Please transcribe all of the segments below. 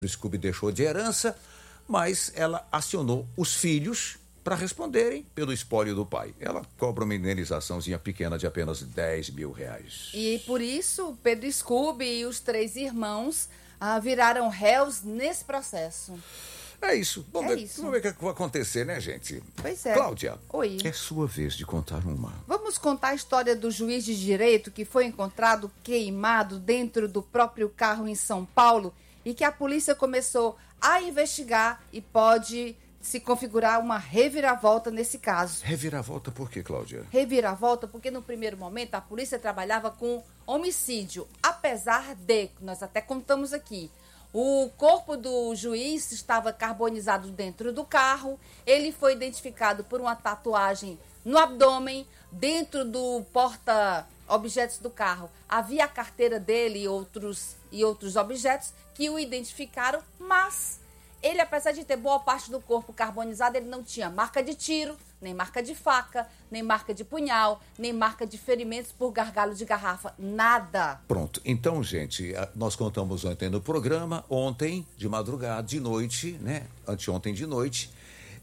Scooby deixou de herança, mas ela acionou os filhos para responderem pelo espólio do pai. Ela cobra uma indenizaçãozinha pequena de apenas R$10 mil. E por isso, Pedro Scooby e os 3 irmãos viraram réus nesse processo. É isso. Vamos ver o que vai acontecer, né, gente? Pois é. Cláudia, oi. É sua vez de contar uma. Vamos contar a história do juiz de direito que foi encontrado queimado dentro do próprio carro em São Paulo e que a polícia começou a investigar e pode se configurar uma reviravolta nesse caso. Reviravolta por quê, Cláudia? Reviravolta porque no primeiro momento a polícia trabalhava com homicídio, apesar de, nós até contamos aqui, o corpo do juiz estava carbonizado dentro do carro, ele foi identificado por uma tatuagem no abdômen, dentro do porta-objetos do carro. Havia a carteira dele e outros objetos que o identificaram, mas ele, apesar de ter boa parte do corpo carbonizado, ele não tinha marca de tiro, nem marca de faca, nem marca de punhal, nem marca de ferimentos por gargalo de garrafa, nada. Pronto, então, gente, nós contamos ontem no programa, ontem de madrugada, de noite, né, anteontem de noite,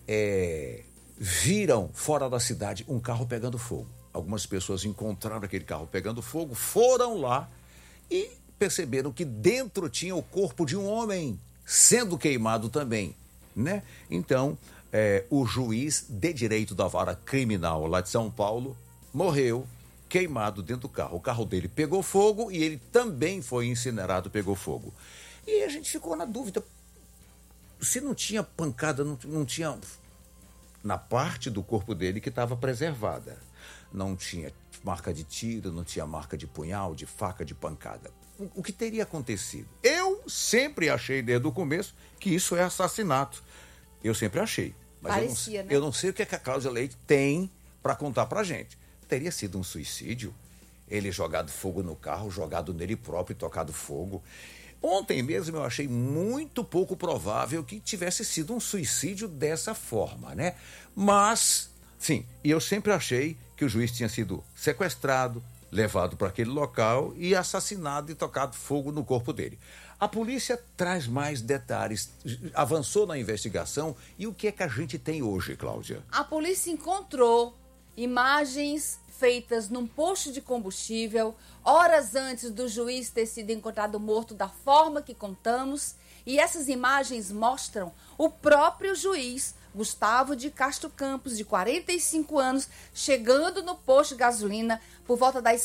viram fora da cidade um carro pegando fogo. Algumas pessoas encontraram aquele carro pegando fogo, foram lá e perceberam que dentro tinha o corpo de um homem sendo queimado também, né? Então, o juiz de direito da vara criminal lá de São Paulo morreu queimado dentro do carro. O carro dele pegou fogo e ele também foi incinerado, pegou fogo. E a gente ficou na dúvida, se não tinha pancada, não tinha na parte do corpo dele que estava preservada. Não tinha marca de tiro, não tinha marca de punhal, de faca, de pancada. O que teria acontecido? Eu sempre achei desde o começo que isso é assassinato. Eu sempre achei. Mas parecia, eu não sei o que a Cláudia Leite tem para contar pra gente. Teria sido um suicídio? Ele jogado fogo no carro, jogado nele próprio e tocado fogo. Ontem mesmo eu achei muito pouco provável que tivesse sido um suicídio dessa forma, né? Mas, sim, e eu sempre achei que o juiz tinha sido sequestrado, levado para aquele local e assassinado e tocado fogo no corpo dele. A polícia traz mais detalhes, avançou na investigação e o que é que a gente tem hoje, Cláudia? A polícia encontrou imagens feitas num posto de combustível, horas antes do juiz ter sido encontrado morto da forma que contamos, e essas imagens mostram o próprio juiz, Gustavo de Castro Campos, de 45 anos, chegando no posto de gasolina por volta das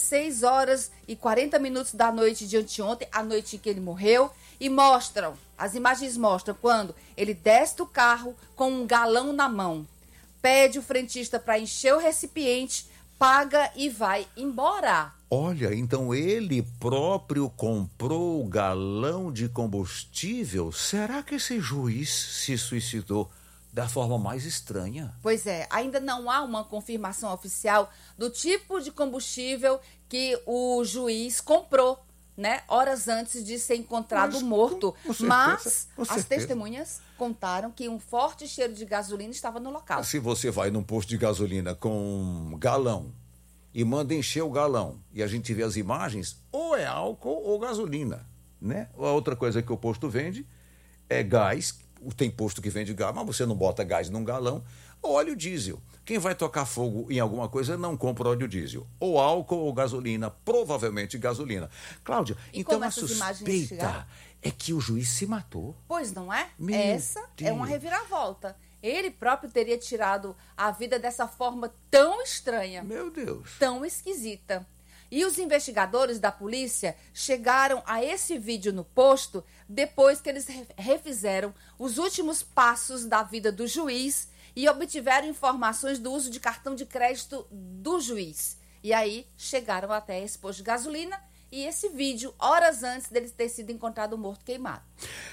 6h40 da noite de anteontem, a noite em que ele morreu, e as imagens mostram quando ele desce do carro com um galão na mão, pede o frentista para encher o recipiente, paga e vai embora. Olha, então ele próprio comprou o galão de combustível? Será que esse juiz se suicidou da forma mais estranha? Pois é, ainda não há uma confirmação oficial do tipo de combustível que o juiz comprou, né, horas antes de ser encontrado morto. Mas as testemunhas contaram que um forte cheiro de gasolina estava no local. Se você vai num posto de gasolina com um galão e manda encher o galão e a gente vê as imagens, ou é álcool ou gasolina, né? A outra coisa que o posto vende é gás. Tem posto que vende gás, mas você não bota gás num galão. Óleo diesel. Quem vai tocar fogo em alguma coisa não compra óleo diesel. Ou álcool ou gasolina, provavelmente gasolina. Cláudia, e então a suspeita é que o juiz se matou. Pois não é? Meu Essa Deus. É uma reviravolta. Ele próprio teria tirado a vida dessa forma tão estranha. Meu Deus. Tão esquisita. E os investigadores da polícia chegaram a esse vídeo no posto depois que eles refizeram os últimos passos da vida do juiz e obtiveram informações do uso de cartão de crédito do juiz. E aí chegaram até esse posto de gasolina e esse vídeo, horas antes dele ter sido encontrado morto queimado.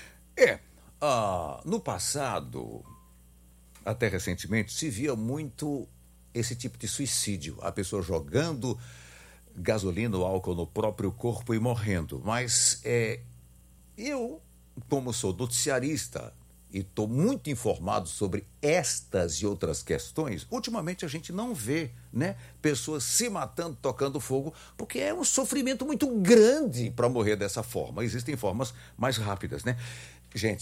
No passado, até recentemente, se via muito esse tipo de suicídio. A pessoa jogando gasolina ou álcool no próprio corpo e morrendo. Mas eu, como sou noticiarista e estou muito informado sobre estas e outras questões, ultimamente a gente não vê, né, pessoas se matando, tocando fogo, porque é um sofrimento muito grande para morrer dessa forma. Existem formas mais rápidas, né? Gente,